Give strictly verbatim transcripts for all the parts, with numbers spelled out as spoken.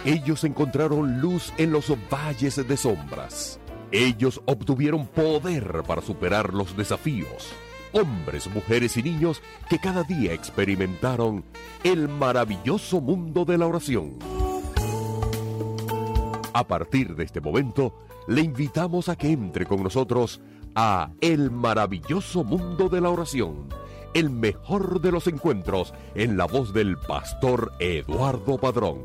Ellos encontraron luz en los valles de sombras. Ellos obtuvieron poder para superar los desafíos. Hombres, mujeres y niños que cada día experimentaron el maravilloso mundo de la oración. A partir de este momento, le invitamos a que entre con nosotros a El maravilloso mundo de la oración, el mejor de los encuentros en la voz del pastor Eduardo Padrón.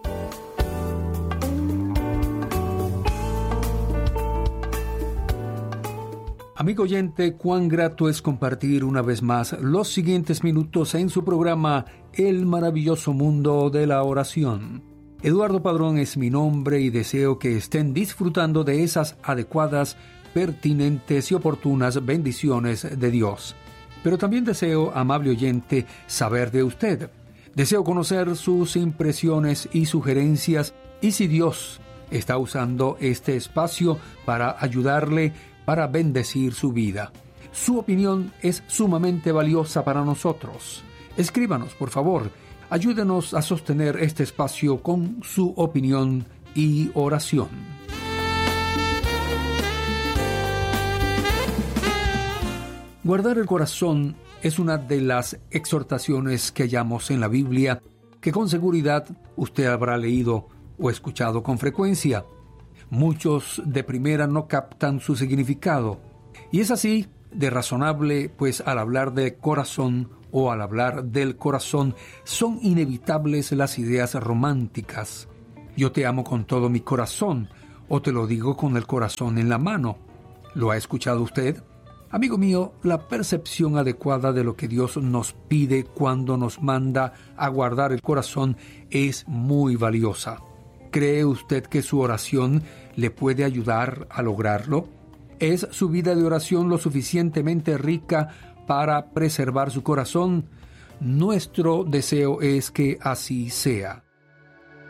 Amigo oyente, cuán grato es compartir una vez más los siguientes minutos en su programa El maravilloso mundo de la oración. Eduardo Padrón es mi nombre y deseo que estén disfrutando de esas adecuadas, pertinentes y oportunas bendiciones de Dios. Pero también deseo, amable oyente, saber de usted. Deseo conocer sus impresiones y sugerencias y si Dios está usando este espacio para ayudarle, para bendecir su vida. Su opinión es sumamente valiosa para nosotros. Escríbanos, por favor. Ayúdenos a sostener este espacio con su opinión y oración. Guardar el corazón es una de las exhortaciones que hallamos en la Biblia, que con seguridad usted habrá leído o escuchado con frecuencia. Muchos de primera no captan su significado. Y es así de razonable, pues al hablar de corazón o al hablar del corazón, son inevitables las ideas románticas. Yo te amo con todo mi corazón, o te lo digo con el corazón en la mano. ¿Lo ha escuchado usted? Amigo mío, la percepción adecuada de lo que Dios nos pide cuando nos manda a guardar el corazón es muy valiosa. ¿Cree usted que su oración le puede ayudar a lograrlo? ¿Es su vida de oración lo suficientemente rica para preservar su corazón? Nuestro deseo es que así sea.